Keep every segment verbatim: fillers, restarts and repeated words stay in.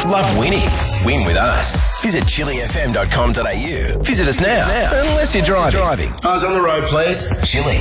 Love winning? Win with us. Visit chili f m dot com dot a u. Visit us now, unless you're driving. driving. Eyes on the road, please. Chili.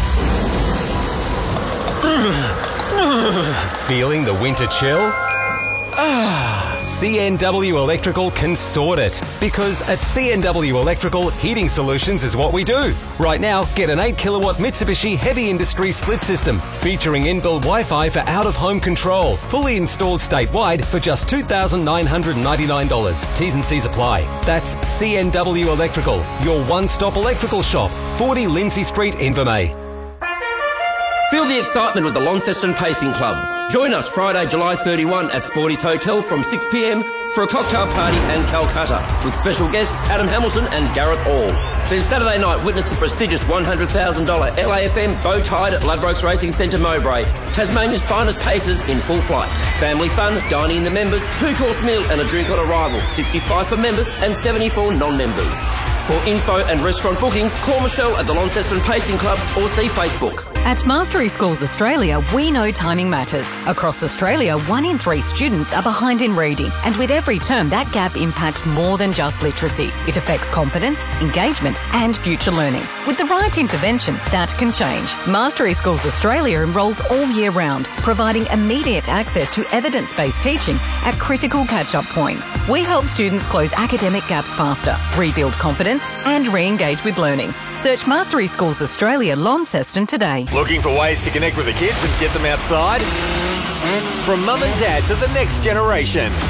Feeling the winter chill? Ah, C N W Electrical can sort it. Because at C N W Electrical, heating solutions is what we do. Right now, get an eight kilowatt Mitsubishi Heavy Industry split system featuring inbuilt Wi-Fi for out-of-home control. Fully installed statewide for just two thousand nine hundred ninety-nine dollars. T's and C's apply. That's C N W Electrical, your one-stop electrical shop. forty Lindsay Street, Invermay. Feel the excitement with the Launceston Pacing Club. Join us Friday, July thirty-first at Sporty's Hotel from six p m for a cocktail party and Calcutta with special guests Adam Hamilton and Gareth Hall. Then Saturday night, witness the prestigious one hundred thousand dollars L A F M bow tied at Ladbrokes Racing Centre Mowbray. Tasmania's finest pacers in full flight. Family fun, dining in the members, two-course meal and a drink on arrival. sixty-five for members and seventy-four non-members. For info and restaurant bookings, call Michelle at the Launceston Pacing Club or see Facebook. At Mastery Schools Australia, we know timing matters. Across Australia, one in three students are behind in reading, and with every term, that gap impacts more than just literacy. It affects confidence, engagement, and future learning. With the right intervention, that can change. Mastery Schools Australia enrolls all year round, providing immediate access to evidence-based teaching at critical catch-up points. We help students close academic gaps faster, rebuild confidence, and re-engage with learning. Search Mastery Schools Australia Launceston today. Looking for ways to connect with the kids and get them outside? From mum and dad to the next generation.